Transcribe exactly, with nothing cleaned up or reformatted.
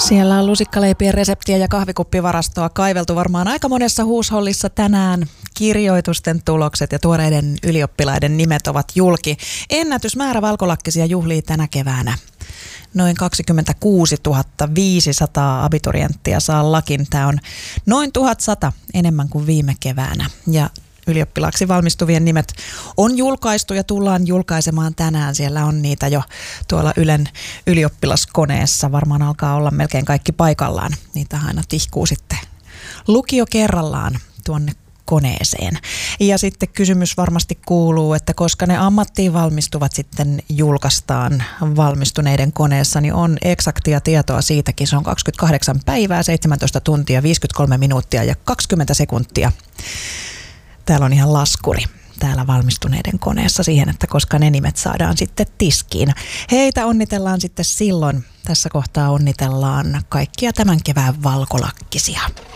Siellä on lusikkaleipien reseptiä ja kahvikuppivarastoa kaiveltu varmaan aika monessa huushollissa tänään. Kirjoitusten tulokset ja tuoreiden ylioppilaiden nimet ovat julki. Ennätysmäärä valkolakkisia juhlii tänä keväänä. Noin kaksikymmentäkuusituhatta viisisataa abiturienttia saa lakin. Tämä on noin tuhatsata enemmän kuin viime keväänä. Ja ylioppilaaksi valmistuvien nimet on julkaistu ja tullaan julkaisemaan tänään. Siellä on niitä jo tuolla Ylen ylioppilaskoneessa. Varmaan alkaa olla melkein kaikki paikallaan. Niitä aina tihkuu sitten lukio kerrallaan tuonne koneeseen. Ja sitten kysymys varmasti kuuluu, että koska ne ammattiin valmistuvat sitten julkaistaan valmistuneiden koneessa, niin on eksaktia tietoa siitäkin. Se on kaksikymmentäkahdeksan päivää, seitsemäntoista tuntia, viisikymmentäkolme minuuttia ja kaksikymmentä sekuntia. Täällä on ihan laskuri täällä valmistuneiden koneessa siihen, että koska ne nimet saadaan sitten tiskiin. Heitä onnitellaan sitten silloin. Tässä kohtaa onnitellaan kaikkia tämän kevään valkolakkisia.